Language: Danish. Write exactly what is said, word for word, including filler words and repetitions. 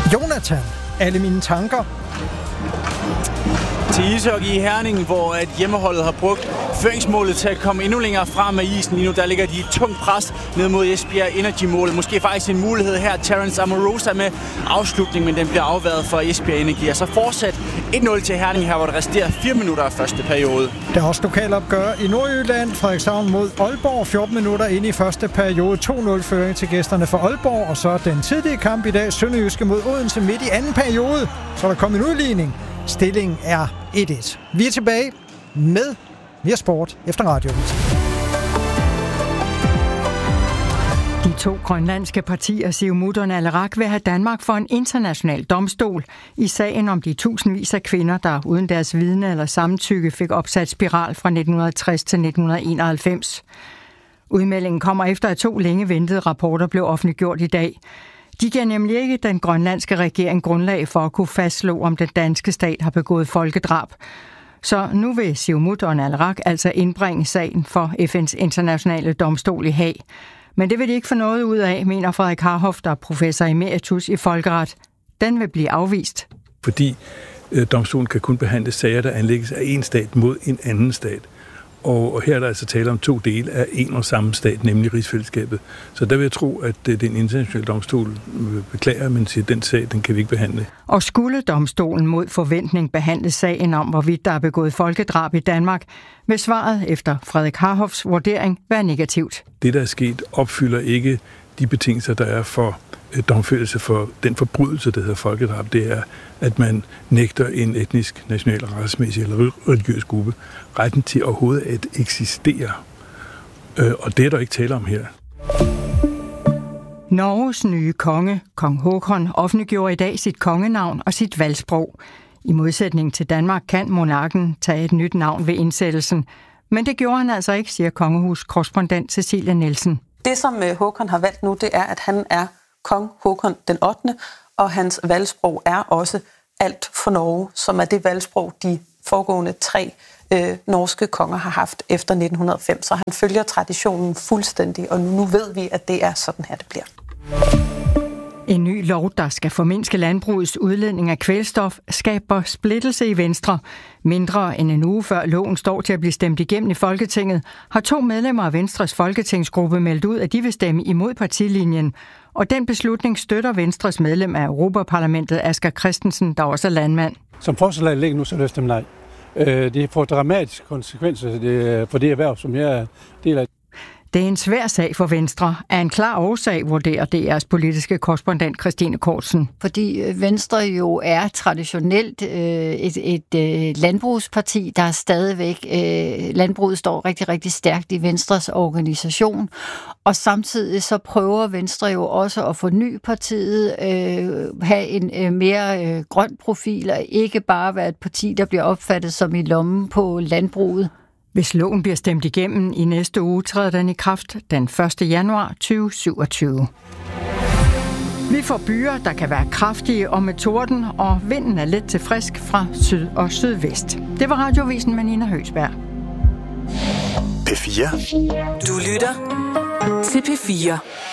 Jonathan, alle mine tanker. Til ishockey i Herning, hvor at hjemmeholdet har brugt føringsmålet til at komme endnu længere frem af isen. Lige nu der ligger de i tung pres ned mod Esbjerg Energy-målet. Måske faktisk en mulighed her. Terence Amorosa med afslutning, men den bliver afværet for Esbjerg Energy. Og så fortsat et nul til Herning her, hvor der resterer fire minutter af første periode. Der er også lokalopgør i Nordjylland. Frederikshavn mod Aalborg. fjorten minutter inde i første periode. to nul føring til gæsterne for Aalborg. Og så den tidlige kamp i dag. Sønderjyske mod Odense midt i anden periode. Så er der kommet en udligning. Stillingen er et et. Vi er tilbage med mere sport efter radioavisen. De to grønlandske partier, Siumut og Naleraq, vil have Danmark for en international domstol i sagen om de tusindvis af kvinder, der uden deres vidne eller samtykke fik opsat spiral fra nitten tres til nitten enoghalvfems. Udmeldingen kommer efter, at to længe ventede rapporter blev offentliggjort i dag. De giver nemlig ikke den grønlandske regering grundlag for at kunne fastslå, om den danske stat har begået folkedrab. Så nu vil Siumut og Naleraq altså indbringe sagen for F N's internationale domstol i Haag. Men det vil de ikke få noget ud af, mener Frederik Harhoff, der er professor emeritus i folkeret. Den vil blive afvist. Fordi øh, domstolen kan kun behandle sager, der anlægges af en stat mod en anden stat. Og, og her er der altså tale om to dele af en og samme stat, nemlig rigsfællesskabet. Så der vil jeg tro, at det er den internationale domstol beklager, men siger, at den sag, den kan vi ikke behandle. Og skulle domstolen mod forventning behandle sagen om, hvorvidt der er begået folkedrab i Danmark, vil svaret efter Frederik Harhoffs vurdering være negativt. Det, der er sket, opfylder ikke de betingelser, der er for domfældelse for den forbrydelse, der hedder folkedrab. Det er, at man nægter en etnisk, national, racemæssig eller religiøs gruppe retten til overhovedet at eksistere. Og det er der ikke tale om her. Norges nye konge, kong Håkon, offentliggjorde i dag sit kongenavn og sit valgsprog. I modsætning til Danmark kan monarken tage et nyt navn ved indsættelsen. Men det gjorde han altså ikke, siger kongehuskorrespondent Cecilie Nielsen. Det, som Håkon har valgt nu, det er, at han er kong Håkon den ottende, og hans valgsprog er også alt for Norge, som er det valgsprog, de foregående tre øh, norske konger har haft efter nitten hundrede og fem. Så han følger traditionen fuldstændig, og nu ved vi, at det er sådan her, det bliver. En ny lov, der skal formindske landbrugets udledning af kvælstof, skaber splittelse i Venstre. Mindre end en uge før loven står til at blive stemt igennem i Folketinget, har to medlemmer af Venstres folketingsgruppe meldt ud, at de vil stemme imod partilinjen. Og den beslutning støtter Venstres medlem af Europaparlamentet, Asger Christensen, der også er landmand. Som forslaget ligger nu, så vil jeg stemme nej. Det får dramatiske konsekvenser for det erhverv, som jeg er del af. Det er en svær sag for Venstre. Er en klar årsag, vurderer D R's politiske korrespondent Christine Kortsen. Fordi Venstre jo er traditionelt øh, et, et øh, landbrugsparti, der er stadigvæk, øh, landbruget står rigtig, rigtig stærkt i Venstres organisation. Og samtidig så prøver Venstre jo også at forny partiet, øh, have en øh, mere øh, grøn profil, og ikke bare være et parti, der bliver opfattet som i lommen på landbruget. Hvis loven bliver stemt igennem i næste uge, træder den i kraft den første januar tyve syvogtyve. Vi får byer, der kan være kraftige og med torden, og vinden er let til frisk fra syd og sydvest. Det var Radioavisen med Nina Høgsberg. P fire. Du lytter til P fire.